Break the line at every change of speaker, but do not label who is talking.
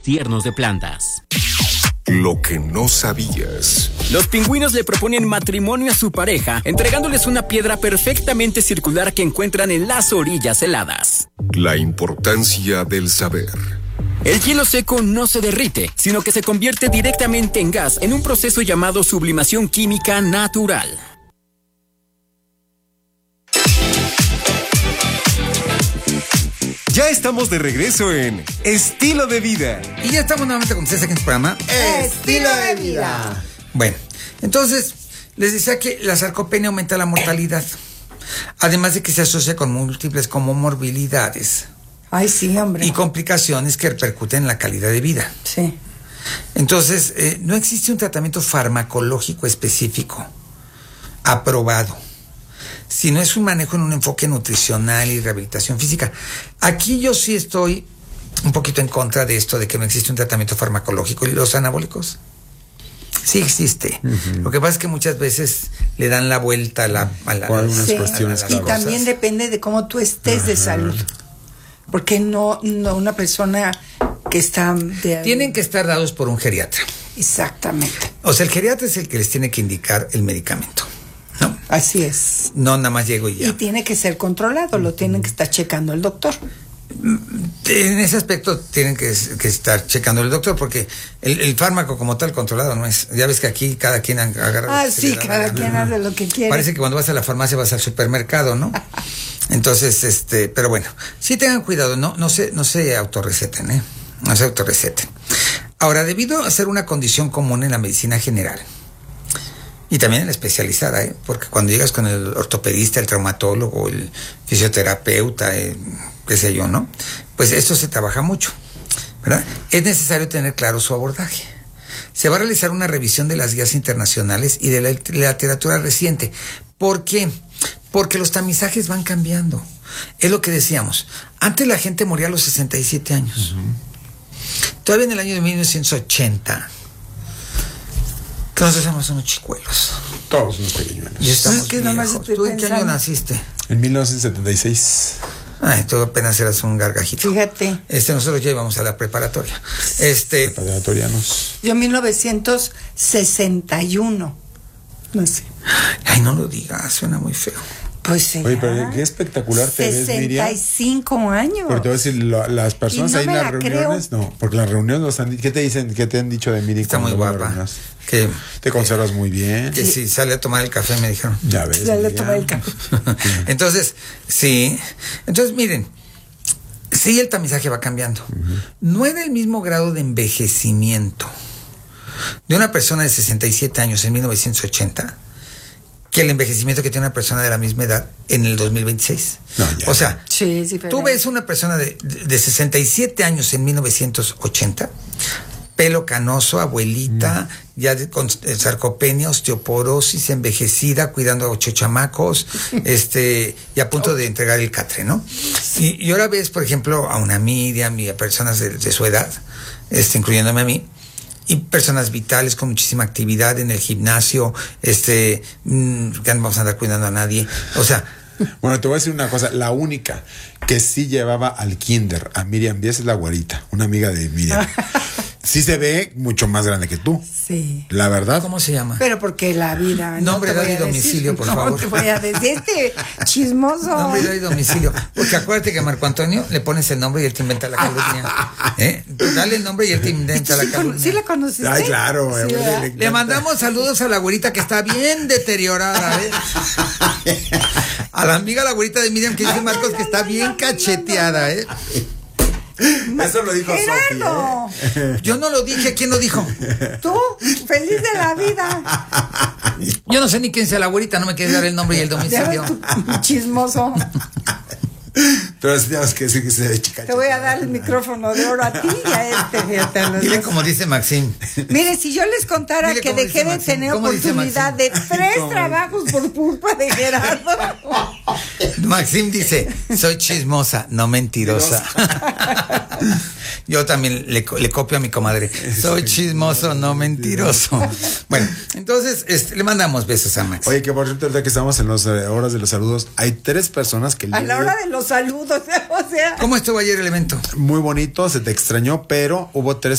tiernos de plantas.
Lo que no sabías.
Los pingüinos le proponen matrimonio a su pareja, entregándoles una piedra perfectamente circular que encuentran en las orillas heladas.
La importancia del saber.
El hielo seco no se derrite, sino que se convierte directamente en gas en un proceso llamado sublimación química natural.
Ya estamos de regreso en Estilo de Vida.
Y ya estamos nuevamente con ustedes aquí en el programa
Estilo de Vida.
Bueno, entonces les decía que la sarcopenia aumenta la mortalidad, además de que se asocia con múltiples comorbilidades.
Ay, sí, hombre.
Y complicaciones que repercuten en la calidad de vida.
Sí.
Entonces, no existe un tratamiento farmacológico específico aprobado, sino es un manejo en un enfoque nutricional y rehabilitación física. Aquí yo sí estoy un poquito en contra de esto de que no existe un tratamiento farmacológico. ¿Y los anabólicos? Sí existe. Uh-huh. Lo que pasa es que muchas veces le dan la vuelta a
algunas cuestiones. Y también depende de cómo tú estés de salud. Porque no una persona que está...
Tienen que estar dados por un geriatra.
Exactamente.
O sea, el geriatra es el que les tiene que indicar el medicamento, ¿no?
Así es.
No, nada más llego y ya.
Y tiene que ser controlado, lo tienen que estar checando el doctor.
En ese aspecto tienen que estar checando el doctor, porque el fármaco como tal controlado no es. Ya ves que aquí cada quien agarra...
sí, cada quien hace lo que quiere.
Parece que cuando vas a la farmacia vas al supermercado, ¿no? Entonces, pero bueno, sí tengan cuidado, no se autorreceten, ¿eh? No se autorreceten. Ahora, debido a ser una condición común en la medicina general, y también en la especializada, porque cuando llegas con el ortopedista, el traumatólogo, el fisioterapeuta, qué sé yo, ¿no? Pues esto se trabaja mucho, ¿verdad? Es necesario tener claro su abordaje. Se va a realizar una revisión de las guías internacionales y de la literatura reciente. ¿Por qué? Porque los tamizajes van cambiando. Es lo que decíamos. Antes la gente moría a los 67 años. Uh-huh. Todavía en el año de 1980... que nosotros somos unos chicuelos.
Todos unos pequeños.
Y estamos viejos. ¿Tú en qué año naciste?
En 1976.
Ay, tú apenas eras un gargajito.
Fíjate.
Nosotros ya íbamos a la preparatoria.
Preparatorianos.
Yo en 1961. No sé.
Ay, no lo digas, suena muy feo.
Pues sí.
Oye, pero qué espectacular te ves, Miriam.
65 años.
Porque te voy a decir, las personas ahí en las reuniones, no, porque las reuniones nos han dicho, ¿qué te dicen? ¿Qué te han dicho de Miriam?
Está muy guapa. Que
te conservas muy bien.
Que sí, sale a tomar el café, me dijeron.
Ya ves.
Sale a tomar el café.
Entonces, sí. Entonces, miren, sí, el tamizaje va cambiando. Uh-huh. No era el mismo grado de envejecimiento de una persona de 67 años en 1980 que el envejecimiento que tiene una persona de la misma edad en el 2026.
No,
o sea,
sí,
tú ves una persona de 67 años en 1980, pelo canoso, abuelita, ya con sarcopenia, osteoporosis, envejecida, cuidando a 8 chamacos, y a punto de entregar el catre, ¿no? Y ahora ves, por ejemplo, a una Miriam y a personas de su edad, incluyéndome a mí, y personas vitales con muchísima actividad en el gimnasio, que no vamos a andar cuidando a nadie. O sea...
Bueno, te voy a decir una cosa. La única que sí llevaba al kinder a Miriam Díaz es la güerita, una amiga de Miriam. Sí se ve mucho más grande que tú.
Sí.
La verdad.
¿Cómo se llama?
Pero porque la vida...
Nombre, edad y domicilio, por favor.
No te voy a decir chismoso.
Nombre, edad y domicilio. Porque acuérdate que a Marco Antonio le pones el nombre y él te inventa la calumnia. Dale el nombre y él te inventa la calumnia.
¿Sí la conociste?
Ay, claro.
Sí,
le mandamos saludos a la güerita que está bien deteriorada, A la amiga la güerita de Miriam que dice Marcos que está bien cacheteada,
Eso lo dijo
Gerardo.
Sofi,
Yo no lo dije, ¿quién lo dijo?
Tú, feliz de la vida.
Yo no sé ni quién sea la güerita, no me quieres dar el nombre y el domicilio.
Chismoso.
Pero tenemos que decir que se ve chica.
Te voy a dar el micrófono de oro a ti y a fíjate.
Dile como dice Maxim.
Mire, si yo les contara que dejé de tener oportunidad de 3 trabajos por culpa de Gerardo.
Maxim dice, soy chismosa, no mentirosa. Yo también le copio a mi comadre. Soy chismoso, no mentiroso. Bueno, entonces le mandamos besos a Max.
Oye, que por cierto, ahorita que estamos en las horas de los saludos, hay 3 personas que...
A la hora de los saludos, o sea...
¿Cómo estuvo ayer el evento?
Muy bonito, se te extrañó, pero hubo 3